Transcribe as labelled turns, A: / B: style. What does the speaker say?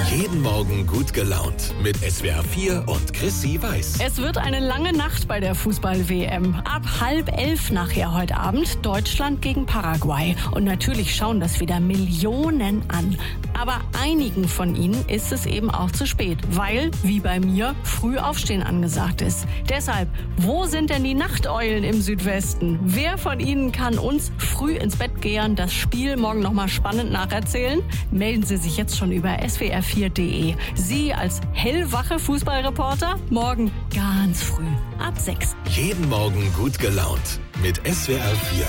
A: Jeden Morgen gut gelaunt mit SWR 4 und Chrissy Weiß.
B: Es wird eine lange Nacht bei der Fußball-WM. Ab 10:30 nachher heute Abend Deutschland gegen Paraguay. Und natürlich schauen das wieder Millionen an. Aber einigen von ihnen ist es eben auch zu spät, weil, wie bei mir, früh aufstehen angesagt ist. Deshalb, wo sind denn die Nachteulen im Südwesten? Wer von ihnen kann uns früh ins Bett gehen, das Spiel morgen nochmal spannend nacherzählen? Melden Sie sich jetzt schon über swr4.de. Sie als hellwache Fußballreporter morgen ganz früh ab 6.
A: Jeden Morgen gut gelaunt mit SWR 4.